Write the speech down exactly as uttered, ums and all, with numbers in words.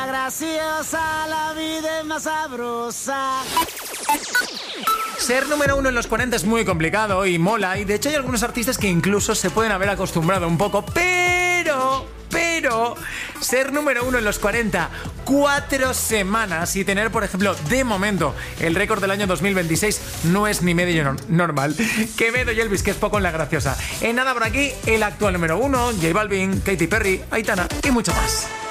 vida graciosa, la vida es más sabrosa. Ser número uno en los cuarenta es muy complicado y mola, y de hecho hay algunos artistas que incluso se pueden haber acostumbrado un poco, pero, pero, ser número uno en los cuarenta, cuatro semanas y tener, por ejemplo, de momento, el récord del año dos mil veintiséis no es ni medio no- normal. Quevedo y Elvis, que es poco en la graciosa. En nada por aquí, el actual número uno, J Balvin, Katy Perry, Aitana y mucho más.